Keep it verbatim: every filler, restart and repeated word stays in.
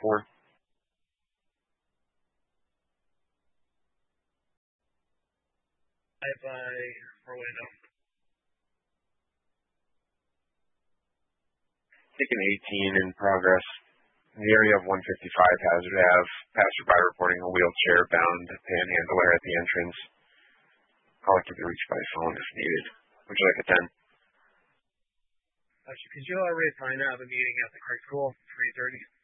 four. Bye bye, Orlando. Taking eighteen in progress. In the area of one fifty-five hazard Ave, passerby reporting a wheelchair-bound panhandler at the entrance. Caller can be reached by phone if needed. Would you like a ten? Actually, could you already find out the meeting at the Craig School, three thirty?